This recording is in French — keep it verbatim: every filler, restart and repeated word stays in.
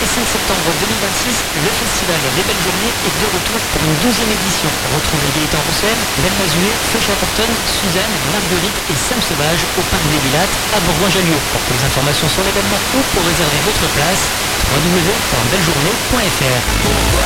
cinq septembre deux mille vingt-six, le festival Les Belles Journées est de retour pour une douzième édition. Retrouvez Gaëtan Roussel, Ben Mazué, Feucha Horton, Suzanne, Marguerite et Sam Sauvage au Parc des Vilates à Bourgoin-Jallieu. Pour plus d'informations sur l'événement ou pour réserver votre place, w w w point bellejournée point f r.